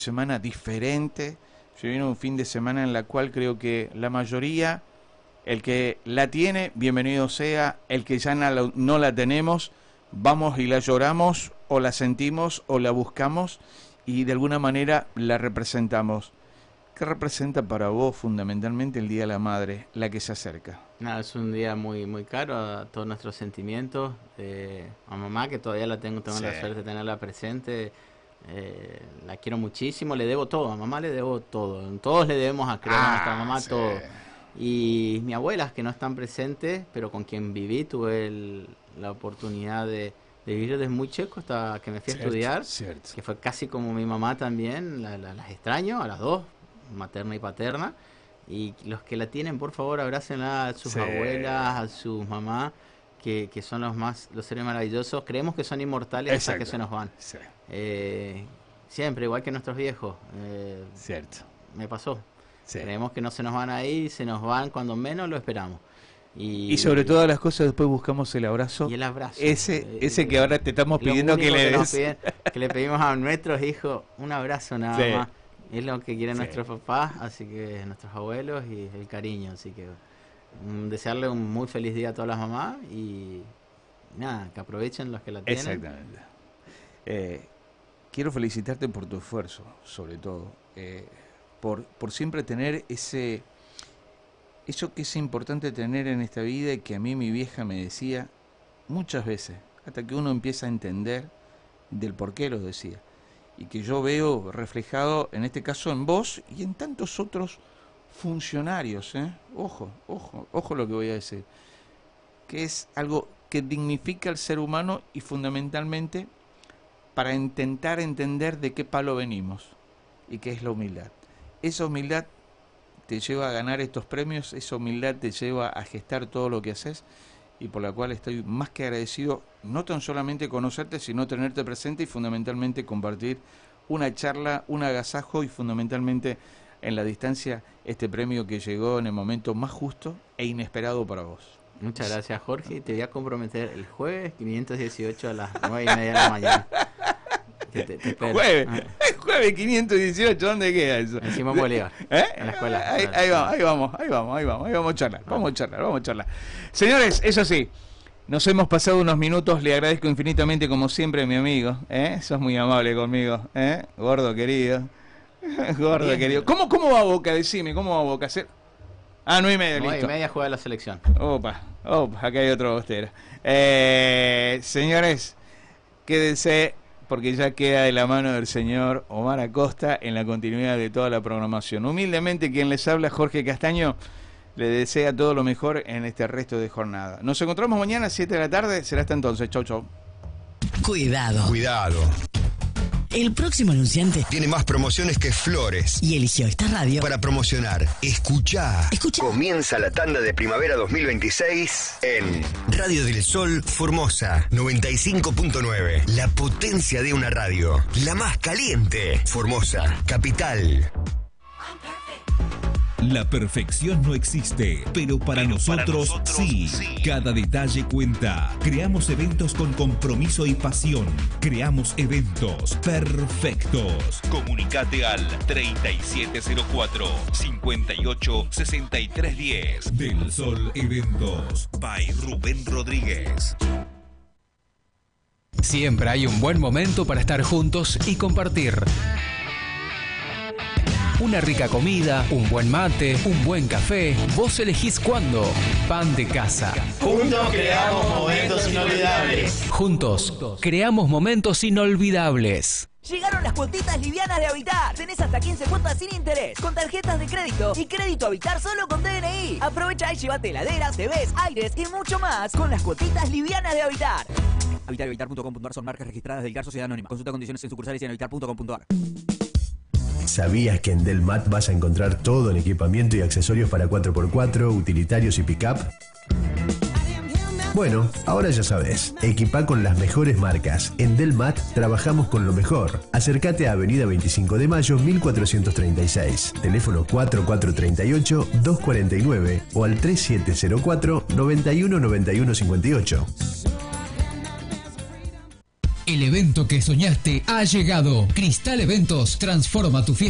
semana diferente. Se viene un fin de semana en la cual creo que la mayoría, el que la tiene, bienvenido sea. El que ya no la tenemos, vamos y la lloramos, o la sentimos, o la buscamos, y de alguna manera la representamos. ¿Qué representa para vos fundamentalmente el Día de la Madre, la que se acerca? Nada, es un día muy muy caro a todos nuestros sentimientos. A mamá, que todavía tengo sí, la suerte de tenerla presente. La quiero muchísimo, le debo todo, a mamá le debo todo. Todos le debemos a nuestra mamá sí, todo. Y mi abuela, que no están presentes, pero con quien viví, tuve la oportunidad de vivir desde muy chico hasta que me fui a estudiar, que fue casi como mi mamá también. Las extraño a las dos, materna y paterna, y los que la tienen, por favor, abrácenla, a sus abuelas, a sus mamás, que son los seres maravillosos. Creemos que son inmortales hasta que se nos van. Siempre, igual que nuestros viejos. Me pasó. Creemos que no se nos van a ir, se nos van cuando menos lo esperamos. Y sobre todas las cosas después buscamos el abrazo. Y el abrazo. Ese que ahora te estamos pidiendo que le des. Que le pedimos a nuestros hijos un abrazo nada más. Es lo que quieren nuestros papás, así que nuestros abuelos, y el cariño. Así que desearle un muy feliz día a todas las mamás y nada, que aprovechen los que la tienen. Exactamente. Quiero felicitarte por tu esfuerzo, sobre todo, por siempre tener eso que es importante tener en esta vida, y que a mí mi vieja me decía muchas veces, hasta que uno empieza a entender del por qué lo decía, y que yo veo reflejado en este caso en vos y en tantos otros funcionarios, ojo lo que voy a decir, que es algo que dignifica al ser humano, y fundamentalmente para intentar entender de qué palo venimos, y qué es la humildad. Esa humildad te lleva a ganar estos premios, esa humildad te lleva a gestar todo lo que haces, y por la cual estoy más que agradecido, no tan solamente conocerte, sino tenerte presente, y fundamentalmente compartir una charla, un agasajo, y fundamentalmente en la distancia este premio que llegó en el momento más justo e inesperado para vos. Muchas gracias, Jorge. Te voy a comprometer el jueves 518 a las 9:30 de la mañana. Jueves 518, ¿dónde queda eso? En Simón Bolívar, en la escuela. Ahí vamos a charlar, vamos a charlar. Señores, eso sí, nos hemos pasado unos minutos, le agradezco infinitamente como siempre, mi amigo, sos muy amable conmigo, gordo querido. Querido. ¿Cómo va Boca? Decime, ¿cómo va Boca? 9:30, listo. 9:30 juega la selección. Opa, acá hay otro bostero. Señores, quédense, porque ya queda de la mano del señor Omar Acosta en la continuidad de toda la programación. Humildemente, quien les habla, Jorge Castaño, le desea todo lo mejor en este resto de jornada. Nos encontramos mañana a 7 de la tarde, será hasta entonces. Chau. Cuidado. El próximo anunciante tiene más promociones que flores. Y eligió esta radio para promocionar. Escuchá. Comienza la tanda de primavera 2026 en Radio del Sol Formosa 95.9. La potencia de una radio. La más caliente. Formosa, capital. La perfección no existe, pero para nosotros sí. Cada detalle cuenta. Creamos eventos con compromiso y pasión. Creamos eventos perfectos. Comunicate al 3704-586310. Del Sol Eventos by Rubén Rodríguez. Siempre hay un buen momento para estar juntos y compartir. Una rica comida, un buen mate, un buen café. Vos elegís cuándo. Pan de casa. Juntos creamos momentos inolvidables. Juntos creamos momentos inolvidables. Llegaron las cuotitas livianas de Habitar. Tenés hasta 15 cuotas sin interés, con tarjetas de crédito y crédito Habitar solo con DNI. Aprovecha y llévate heladeras, TVs, aires y mucho más con las cuotitas livianas de Habitar. Habitar y Habitar.com.ar son marcas registradas del ICAR Sociedad Anónima. Consulta condiciones en sucursales y en habitar.com.ar. ¿Sabías que en Delmat vas a encontrar todo en equipamiento y accesorios para 4x4, utilitarios y pick-up? Bueno, ahora ya sabes, equipá con las mejores marcas. En Delmat trabajamos con lo mejor. Acércate a Avenida 25 de Mayo 1436, teléfono 4438-249 o al 3704-919158. El evento que soñaste ha llegado. Cristal Eventos transforma tu fiesta